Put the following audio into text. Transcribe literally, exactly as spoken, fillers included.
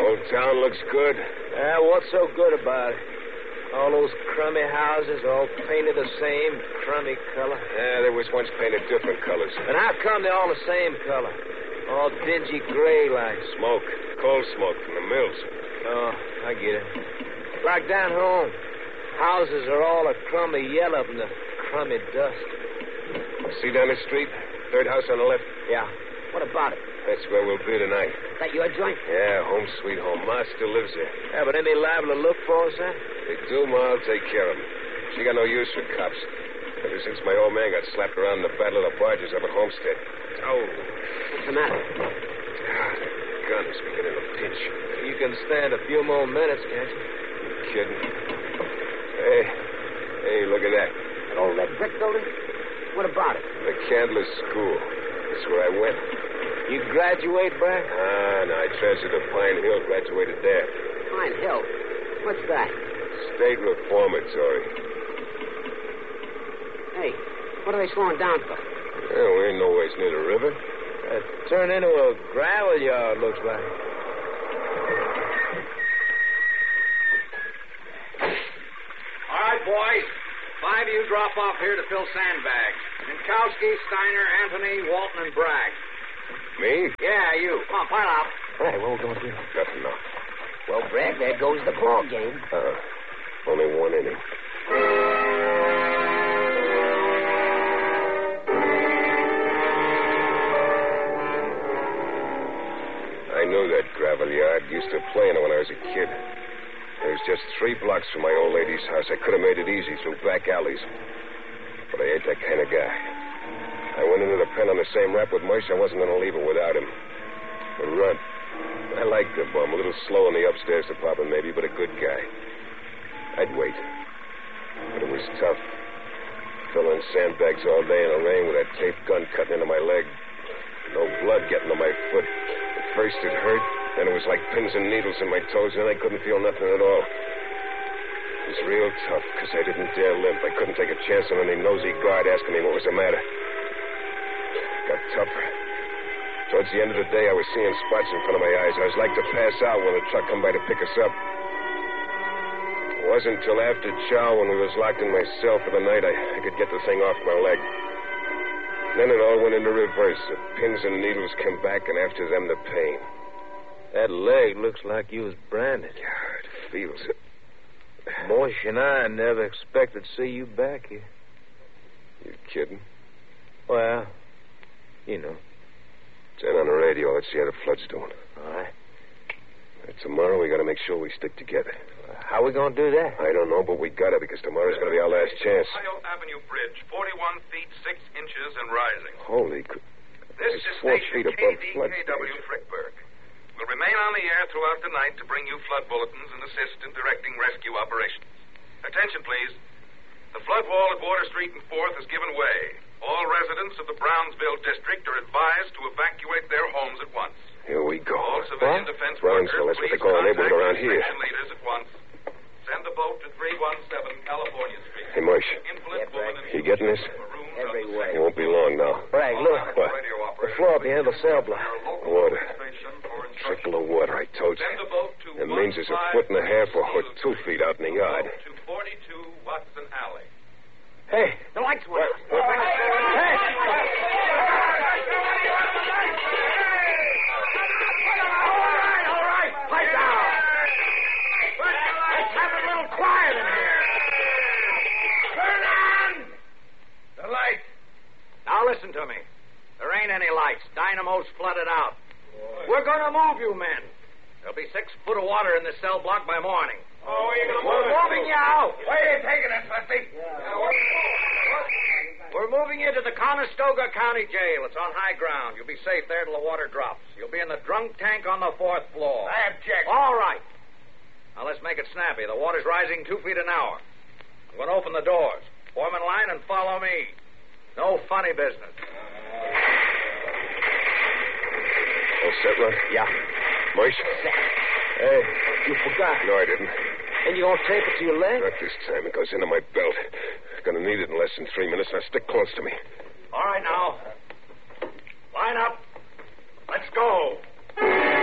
Old town looks good. Yeah, what's so good about it? All those crummy houses all painted the same crummy color. Yeah, they was once painted different colors. And how come they're all the same color? All dingy gray like. Smoke. Coal smoke from the mills. Oh, I get it. Like down home. Houses are all a crummy yellow from the crummy dust. See down the street? Third house on the left? Yeah. What about it? That's where we'll be tonight. That your joint? Yeah, home sweet home. Ma still lives there. Yeah, but ain't they liable to look for us, huh? They do, Ma'll take care of them. She got no use for cops. Ever since my old man got slapped around in the Battle of the Barges up at Homestead. Oh. What's the matter? Ah, the gun is beginning to pinch. You can stand a few more minutes, can't you? You kidding? Hey. Hey, look at that. That old red brick building? What about it? The Candler School. That's where I went. You graduate, Brad? Ah, no, I transferred to Pine Hill, graduated there. Pine Hill? What's that? State Reformatory. Hey, what are they slowing down for? Yeah, we ain't nowhere near the river. It turned into a gravel yard, looks like. All right, boys. Five of you drop off here to fill sandbags. Minkowski, Steiner, Anthony, Walton, and Bragg. Me? Yeah, you. Come on, pile out. Hey, what we going to do? Nothing, no. Well, Bragg, there goes the ball game. Uh, only one inning. I knew that gravel yard. Used to play in it when I was a kid. It was just three blocks from my old lady's house. I could have made it easy through back alleys. But I ain't that kind of guy. I went into the pen on the same rap with Moish. I wasn't going to leave it without him. A runt. I liked the bum. A little slow in the upstairs department, maybe, but a good guy. I'd wait. But it was tough. Filling sandbags all day in the rain with that taped gun cutting into my leg. No blood getting to my foot. At first it hurt. Then it was like pins and needles in my toes, and I couldn't feel nothing at all. It was real tough, because I didn't dare limp. I couldn't take a chance on any nosy guard asking me what was the matter. It got tougher. Towards the end of the day, I was seeing spots in front of my eyes. I was like to pass out when the truck come by to pick us up. It wasn't until after chow, when we was locked in my cell for the night, I, I could get the thing off my leg. Then it all went into reverse. The pins and needles came back, and after them, the pain. That leg looks like you was branded. Yeah, it feels it. Moish and I never expected to see you back here. You kidding? Well, you know. Turn on the radio. Let's see how the flood's doing. All right. Uh, tomorrow we got to make sure we stick together. How are we going to do that? I don't know, but we got to, because tomorrow's going to be our last chance. Ohio Avenue Bridge, forty-one feet, six inches and rising. Holy... Co- this it's is four station feet above flood K D K W stage. Frickburg. We'll remain on the air throughout the night to bring you flood bulletins and assist in directing rescue operations. Attention, please. The flood wall at Water Street and fourth has given way. All residents of the Brownsville district are advised to evacuate their homes at once. Here we go. All civilian What? defense Brownsville, workers, that's what they please call our contact neighborhood around here. inspection leaders at once. Send the boat to three one seven California Street. Hey, Moish, Invalid Yeah, woman you getting this? marooned Every on the way. It won't be long now. Bragg, look. What? radio The operator. floor at the end of the cell block. Water. Station for instruction. Trickle of water, I told you. Send the boat to It means there's a foot and a half or hook two feet out in the yard. To forty-two Watson Alley. Hey, The lights went out. What? All right, pipe down. Let's have a little quiet in here. Turn on the light. Now listen to me. There ain't any lights. Dynamo's flooded out. We're going to move you men. There'll be six foot of water in this cell block by morning. Oh, are you going We're moving you out. Where are you taking us, Lefty? We're moving you to the Conestoga County Jail. It's on high ground. You'll be safe there till the water drops. You'll be in the drunk tank on the fourth floor. I object. All right. Now, let's make it snappy. The water's rising two feet an hour. I'm going to open the doors. Form in line and follow me. No funny business. All set, Ron? yeah. Moish? Hey, you forgot. No, I didn't. And you gonna tape it to your leg? Not this time. It goes into my belt. Gonna need it in less than three minutes. Now stick close to me. All right, now. Line up. Let's go.